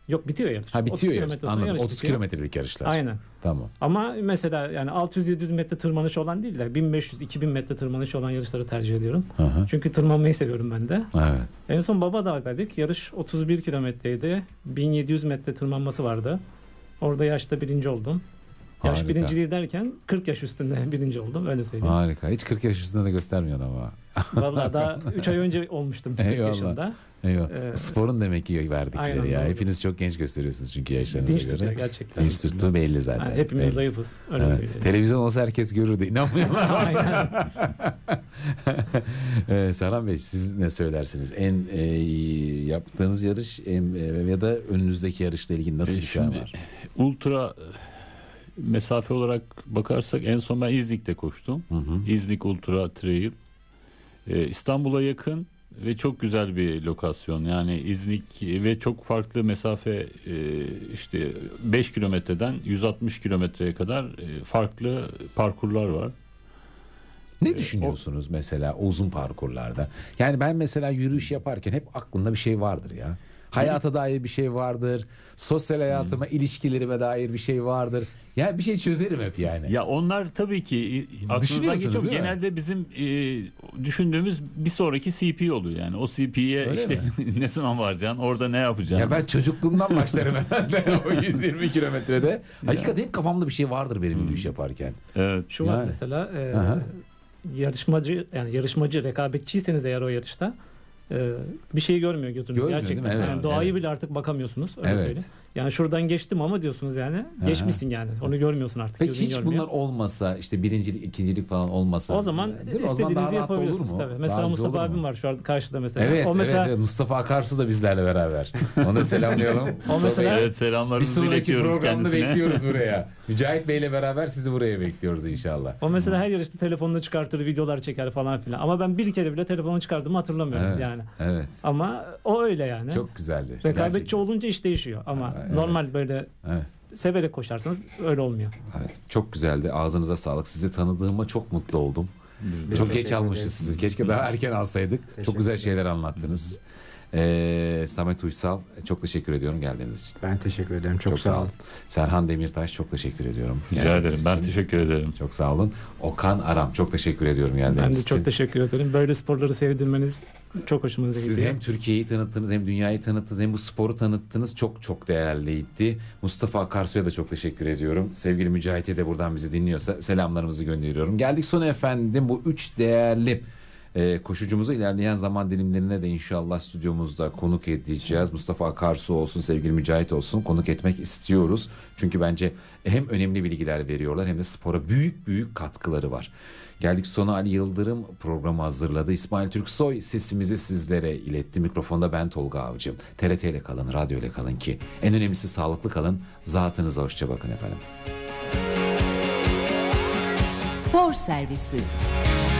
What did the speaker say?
Yok, bitiyor yarış. Ha, 30 bitiyor yarış. kilometre sonra Anladım. yarış 30 bitiyor. kilometrelik yarışlar. Aynen. Tamam. Ama mesela yani 600-700 metre tırmanış olan değil de 1500-2000 metre tırmanış olan yarışları tercih ediyorum. Aha. Çünkü tırmanmayı seviyorum ben de. Evet. En son Babadağ'daydık. Yarış 31 kilometreydi. 1700 metre tırmanması vardı. Orada yaşta birinci oldum. Yaş Harika. birinciliği derken 40 yaş üstünde birinci oldum. Öyle söyleyeyim. Harika. Hiç 40 yaş üstünde de göstermiyorsun ama. Vallahi daha 3 ay önce olmuştum 40 Eyvallah. yaşında. Eyvallah. Sporun demek ki verdikleri Aynen, ya. doğru. Hepiniz çok genç gösteriyorsunuz çünkü yaşlarınıza Dinç göre. tutuyor gerçekten. Dinç tuttuğu belli zaten. Yani hepimiz Belli. zayıfız. Öyle Evet. söyleyeyim. Televizyon olsa herkes görürdü. İnanmıyorlar. Aynen. Serhan Bey, siz ne söylersiniz? En yaptığınız yarış ya da önünüzdeki yarışla ilgili nasıl bir şey Şimdi var? ultra mesafe olarak bakarsak en son ben İznik'te koştum. Hı hı. İznik Ultra Trail. İstanbul'a yakın ve çok güzel bir lokasyon. Yani İznik ve çok farklı mesafe, işte 5 kilometreden 160 kilometreye kadar farklı parkurlar var. Ne düşünüyorsunuz mesela uzun parkurlarda? Yani ben mesela yürüyüş yaparken hep aklımda bir şey vardır ya. Hayata dair bir şey vardır. Sosyal hayatıma, ilişkilerime dair bir şey vardır. Ya bir şey çözerim hep yani. Ya onlar tabii ki aklınızdan Düşünüyorsunuz geçiyor. değil mi? Genelde bizim düşündüğümüz bir sonraki CP oluyor. Yani o CP'ye Öyle işte ne zaman varacaksın, orada ne yapacaksın? Ya ben çocukluğumdan başlarım herhalde o 120 kilometrede. Hakikaten hep kafamda bir şey vardır benim yürüyüş yaparken. Evet. Şu var Yani. mesela Aha. yarışmacı, rekabetçiyseniz eğer o yarışta bir şey görmüyor gözünüz Görmüyor, değil gerçekten. mi? Evet, Yani doğayı evet. bile artık bakamıyorsunuz. Öyle Evet. söyleyeyim. Yani şuradan geçtim ama diyorsunuz yani. Geçmişsin yani. Onu görmüyorsun artık. Peki gözün hiç görmüyor. bunlar olmasa, işte birincilik, ikincilik falan olmasa. O zaman değil mi? O zaman daha istediğinizi rahat olur yapabiliyorsunuz mu? tabii. Daha Mesela güzel Mustafa olur mu? abim var şu an karşıda mesela. Evet, O mesela evet. Mustafa Akarsu da bizlerle beraber. Onu da selamlayalım. O mesela- Evet, bir selamlarımızı sonraki iletiyoruz programda kendisine. bekliyoruz buraya. Mücahit Bey'le beraber sizi buraya bekliyoruz inşallah. o mesela her yarışta telefonunu çıkartır, videolar çeker falan filan. Ama ben bir kere bile telefonu çıkardığımı hatırlamıyorum Evet, yani. evet. Ama o öyle yani. Çok güzeldi. Rekabetçi Gerçekten. olunca iş değişiyor ama Evet. normal böyle Evet. severek koşarsanız öyle olmuyor. Evet, çok güzeldi. Ağzınıza sağlık. Sizi tanıdığıma çok mutlu oldum. Biz de. Çok geç teşekkür almışız ederiz. sizi. Keşke daha erken alsaydık. Çok Teşekkür güzel ederiz. şeyler anlattınız. Samet Uysal, çok teşekkür ediyorum geldiğiniz için. Ben teşekkür ederim. Çok sağ olun. Serhan Demirtaş, çok teşekkür ediyorum. Rica geldiğiniz ederim. Ben için. teşekkür ederim. Çok sağ olun. Okan Aram, çok teşekkür ediyorum geldiğiniz Ben de için. çok teşekkür ederim. Böyle sporları sevdirmeniz çok hoşumuza Siz gidiyor. hem Türkiye'yi tanıttınız, hem dünyayı tanıttınız, hem bu sporu tanıttınız. Çok çok değerliydi. Mustafa Akarsu'ya da çok teşekkür ediyorum. Sevgili Mücahit'e de buradan bizi dinliyorsa selamlarımızı gönderiyorum. Geldik sona efendim, bu 3 değerli koşucumuzu ilerleyen zaman dilimlerine de inşallah stüdyomuzda konuk edeceğiz. Mustafa Akarsu olsun, sevgili Mücahit olsun, konuk etmek istiyoruz. Çünkü bence hem önemli bilgiler veriyorlar, hem de spora büyük büyük katkıları var. Geldik sona. Ali Yıldırım programı hazırladı. İsmail Türksoy sesimizi sizlere iletti. Mikrofonda ben Tolga Avcı. TRT ile kalın, radyo ile kalın ki en önemlisi sağlıklı kalın. Zatınıza hoşça bakın efendim. Spor Servisi